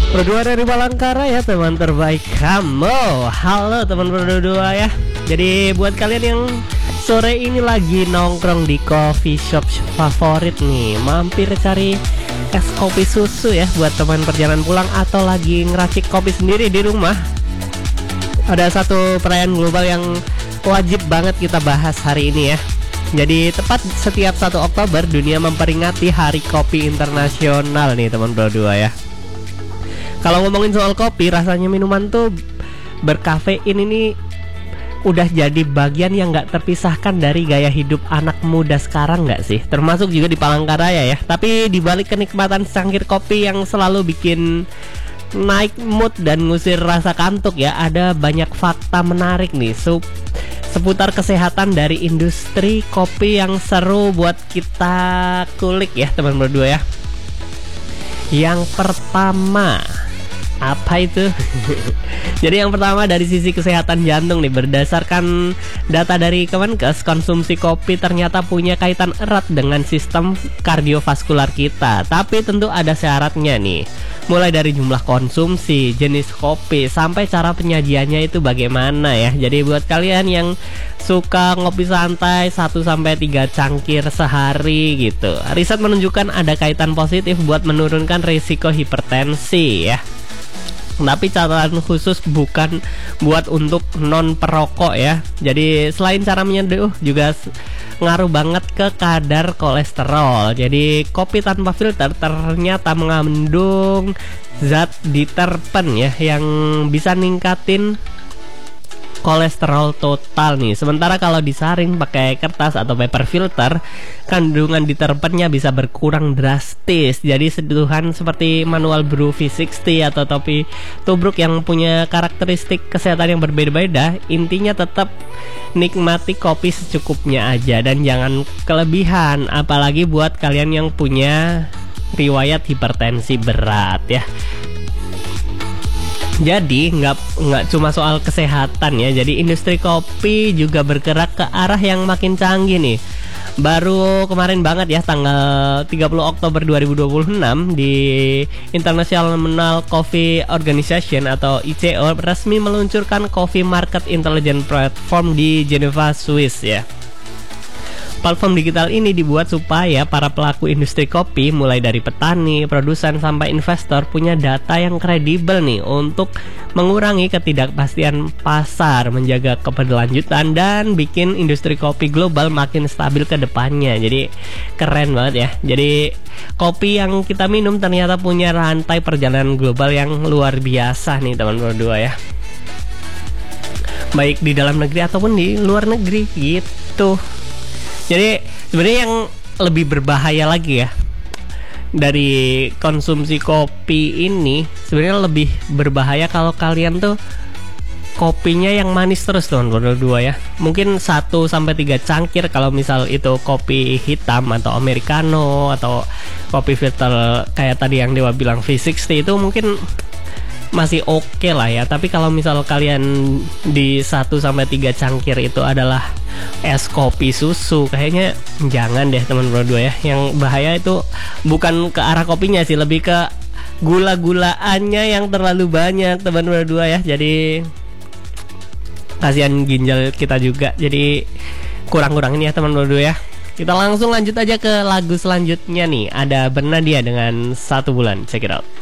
Berdua dari Palangkaraya ya teman terbaik kamu. Halo teman berdua ya. Jadi buat kalian yang sore ini lagi nongkrong di coffee shop favorit nih, mampir cari es kopi susu ya buat teman perjalanan pulang atau lagi ngeracik kopi sendiri di rumah. Ada satu perayaan global yang wajib banget kita bahas hari ini ya. Jadi tepat setiap 1 Oktober dunia memperingati Hari Kopi Internasional nih teman berdua ya. Kalau ngomongin soal kopi, rasanya minuman tuh berkafein ini udah jadi bagian yang gak terpisahkan dari gaya hidup anak muda sekarang gak sih? Termasuk juga di Palangkaraya ya. Tapi dibalik kenikmatan secangkir kopi yang selalu bikin naik mood dan ngusir rasa kantuk ya, ada banyak fakta menarik nih seputar kesehatan dari industri kopi yang seru buat kita kulik ya teman berdua ya. Yang pertama, apa itu? Jadi yang pertama dari sisi kesehatan jantung nih, berdasarkan data dari Kemenkes, konsumsi kopi ternyata punya kaitan erat dengan sistem kardiovaskular kita. Tapi tentu ada syaratnya nih. Mulai dari jumlah konsumsi, jenis kopi, sampai cara penyajiannya itu bagaimana ya. Jadi buat kalian yang suka ngopi santai 1-3 cangkir sehari gitu, riset menunjukkan ada kaitan positif buat menurunkan risiko hipertensi ya. Tapi catatan khusus bukan buat untuk non perokok ya. Jadi selain cara menyeduh juga ngaruh banget ke kadar kolesterol. Jadi kopi tanpa filter ternyata mengandung zat diterpen ya, yang bisa ningkatin kolesterol total nih. Sementara kalau disaring pakai kertas atau paper filter, kandungan diterpennya bisa berkurang drastis. Jadi seduhan seperti manual brew V60 atau topi tubruk yang punya karakteristik kesehatan yang berbeda-beda, intinya tetap nikmati kopi secukupnya aja dan jangan kelebihan, apalagi buat kalian yang punya riwayat hipertensi berat ya. Jadi nggak cuma soal kesehatan ya. Jadi industri kopi juga bergerak ke arah yang makin canggih nih. Baru kemarin banget ya, tanggal 30 Oktober 2026 di International Coffee Organization atau ICO resmi meluncurkan Coffee Market Intelligence Platform di Geneva, Swiss ya. Platform digital ini dibuat supaya para pelaku industri kopi, mulai dari petani, produsen, sampai investor, punya data yang kredibel nih untuk mengurangi ketidakpastian pasar, menjaga keberlanjutan, dan bikin industri kopi global makin stabil ke depannya. Jadi keren banget ya. Jadi kopi yang kita minum ternyata punya rantai perjalanan global yang luar biasa nih teman berdua ya. Baik di dalam negeri ataupun di luar negeri gitu. Jadi sebenarnya yang lebih berbahaya lagi ya dari konsumsi kopi ini, sebenarnya lebih berbahaya kalau kalian tuh kopinya yang manis terus teman berdua ya. Mungkin 1-3 cangkir kalau misal itu kopi hitam atau americano atau kopi filter kayak tadi yang Dewa bilang V60 itu mungkin masih oke lah ya. Tapi kalau misal kalian di 1-3 cangkir itu adalah es kopi susu, kayaknya jangan deh teman berdua ya. Yang bahaya itu bukan ke arah kopinya sih, lebih ke gula-gulaannya yang terlalu banyak teman berdua ya. Jadi kasihan ginjal kita juga. Jadi kurang-kurangin ya teman berdua ya. Kita langsung lanjut aja ke lagu selanjutnya nih. Ada Bernadia dengan 1 Bulan. Check it out.